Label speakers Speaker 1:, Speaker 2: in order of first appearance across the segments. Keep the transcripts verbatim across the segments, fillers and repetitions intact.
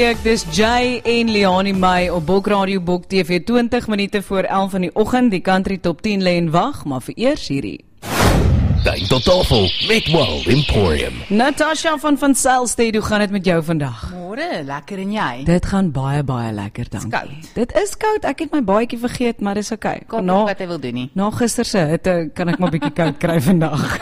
Speaker 1: Ek dis Jay en Leonie May op Bok Radio Bok T V twintig minute voor elf in die oggend. Die country top tien lê en wag, maar vir eers hierdie.
Speaker 2: Dine tot tafel met World Emporium.
Speaker 1: Natasha van Van Zyl, hoe gaan dit met jou vandag?
Speaker 3: Môre, lekker en jy?
Speaker 1: Dit gaan baie baie lekker, dankie.
Speaker 3: Koud.
Speaker 1: Dit is koud. Ek het my baadjie vergeet, maar dis oké.
Speaker 3: Ek weet nie wat hy wil doen nie.
Speaker 1: Na gister se hitte kan ek maar bietjie koud kry vandag.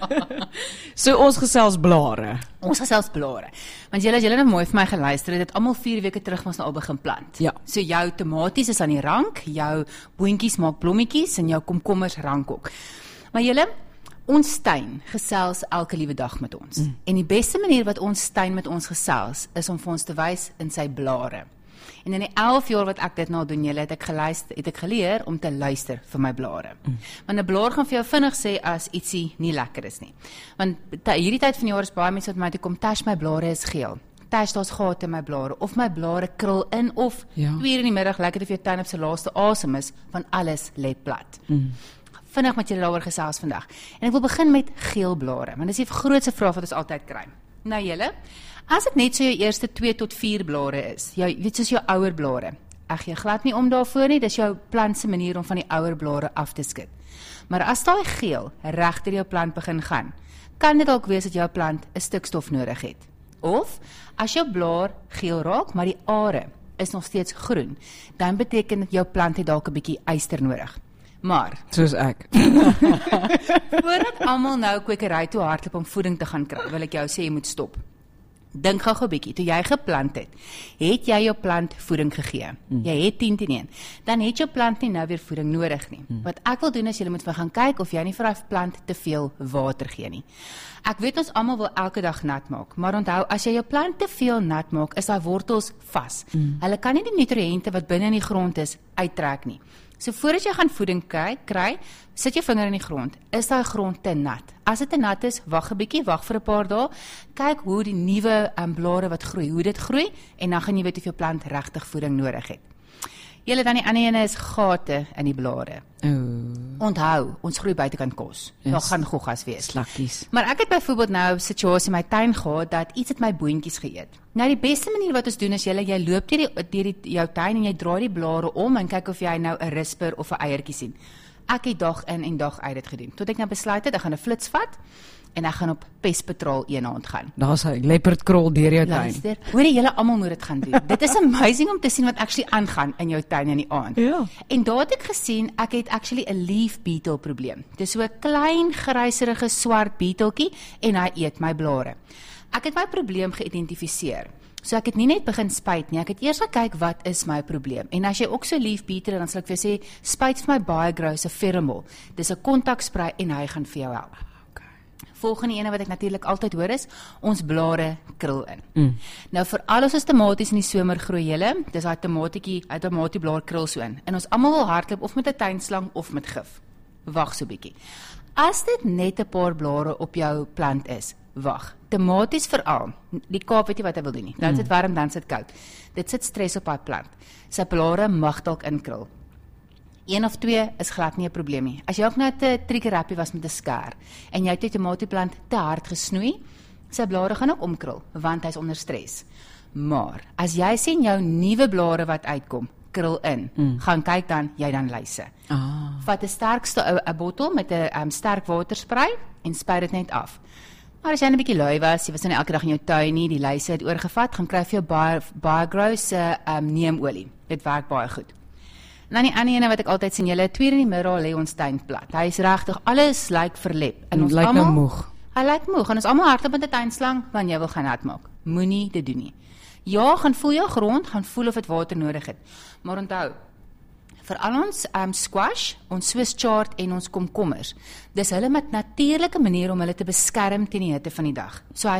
Speaker 1: So ons gesels blare.
Speaker 3: Ons gesels blare. Want julle as julle nou mooi vir my geluister het, het almal vier weke terug ons nou al begin plant.
Speaker 1: Ja.
Speaker 3: So jou tomaties is aan die rank, jou boontjies maak blommetjies en jou komkommers rank ook. Maar julle, ons tuin gesels elke liewe dag met ons. Mm. En die beste manier wat ons tuin met ons gesels, is om vir ons te wys in sy blare. En in die elf jaar wat ek dit nou doen, julle, het ek geluister, het ek geleer om te luister vir my blare. Mm. Want 'n blaar gaan vir jou vinnig sê as ietsie nie lekker is nie. Want hierdie tyd van die jaar is baie mense wat my toe kom, Tash, my blare is geel. Tash, daar's gate in my blare, of my blare krul in, of
Speaker 1: Ja.
Speaker 3: twee in die middag, lekker of jou tuin op sy laaste asem is, van alles let plat. Mm. Vinnig met julle daaroor gesels vandag. En ek wil begin met geel blare, want dis die grootste vraag wat ons altyd kry. Nou julle, as dit net so jou eerste twee tot vier blare is, jou, weet soos jou ouer blare, ek gee glad nie om daarvoor nie, dis jou plant se manier om van die ouer blare af te skud. Maar as daai geel regter jou plant begin gaan, kan dit dalk wees dat jou plant 'n stikstof nodig het. Of, as jou blaar geel raak, maar die are is nog steeds groen, dan beteken dit jou plant het dalk 'n bietjie yster nodig. Maar,
Speaker 1: Soos ek.
Speaker 3: voordat almal nou kwekery toe hardloop om voeding te gaan kry, wil ek jou sê jy moet stop. Dink gou 'n bietjie, toe jy geplant het, het jy jou plant voeding gegee. Mm. Jy het tien teen een. Dan het jou plant nie nou weer voeding nodig nie. Mm. Wat ek wil doen is jy moet vir gaan kyk of jy nie vir daai plant te veel water gee nie. Ek weet ons almal wil elke dag nat maak, maar onthou, as jy jou plant te veel nat maak, is daai wortels vas. Mm. Hulle kan nie die nutriënte wat binne in die grond is uittrek nie. So voordat jy gaan voeding kry, kry, sit jou vinger in die grond. Is daai grond te nat? As dit te nat is, wag 'n bietjie, wag vir 'n paar dae. Kyk hoe die nuwe um, blare wat groei, hoe dit groei, en dan gaan jy weet of jou plant regtig voeding nodig het. Julle, dan die ander ene is gate in die blare.
Speaker 1: Oh,
Speaker 3: Onthou, ons groei buitekant kos.
Speaker 1: Yes.
Speaker 3: Daar gaan goggas wees.
Speaker 1: slakkies.
Speaker 3: Maar ek het byvoorbeeld nou 'n situasie in my tuin gehad dat iets het my boontjies geëet. Nou die beste manier wat ons doen is julle, jy loop deur die deur die jou tuin en jy draai die blare om en kyk of jy nou 'n risper of 'n eiertjie sien. Ek het dag in en dag uit dit gedoen. Tot ek nou besluit het, ek gaan 'n flits vat en ek gaan op pestpatrol een aand gaan.
Speaker 1: Daar's hy, leopard krol deur jou tuin.
Speaker 3: Luister, hoor jy, julle almal moet dit gaan doen. Dit is amazing om te sien wat actually aangaan in jou tuin in die aand.
Speaker 1: Ja.
Speaker 3: En daar het ek gesien, ek het actually 'n leaf beetle probleem. Dis so 'n klein gryserige swart beetletjie en hy eet my blare. Ek het my probleem geïdentifiseer. So ek het nie net begin spuit nie, ek het eers gekyk wat is my probleem. En as jy ook so leaf beetle, dan sal ek vir jou sê, spuit vir my baie grow se Feromol. Dis 'n kontakspray en hy gaan vir jou help. Volgende ene wat ek natuurlik altyd hoor is, ons blare krul in. Mm. Nou vir al ons tomaties in die somer groei julle, dis daai tomatietjie, hy tomatieblaar krul so in. En ons almal wil hardloop of met 'n tuinslang of met gif. Wag so bietjie. As dit net 'n paar blare op jou plant is, wag. Tomaties veral, die Kaap weet jy wat hy wil doen nie. Dan sit warm, dan sit koud. Dit sit stres op daai plant. Sy blare mag dalk inkrul. Een of twee is glad nie 'n probleem nie. As jy ook net 'n triggerhappy was met 'n skaar en jy het jou tomatieplant te hard gesnoei, sy blare gaan ook omkrul, want hy's onder stres. Maar as jy sien jou nuwe blare wat uitkom, krul in, mm. gaan kyk dan, jy dan lyse.
Speaker 1: Ah.
Speaker 3: Vat 'n sterkste 'n bottel met 'n um, sterk waterspray en spuit dit net af. Maar as jy 'n bietjie lui was, jy was nou elke dag in jou tuin nie, die lyse het oorgevat, gaan kry vir jou baie baie grow se um, neemolie. Dit werk baie goed. En dan die ander ene wat ek altyd sien, julle twee in die middag lê ons tuin plat. Hy is regtig, alles lyk verlep. En ons
Speaker 1: lyk
Speaker 3: almal
Speaker 1: nou moeg.
Speaker 3: Hy lyk moeg en ons almal hardloop met 'n tuinslang, want jy wil gaan nat maak. Moenie dit doen nie. Ja, gaan voel jou grond, gaan voel of dit water nodig het. Maar onthou, vir al ons um, squash, ons Swiss chard en ons komkommers, dis hulle met natuurlike manier om hulle te beskerm teen die hitte van die dag. So hy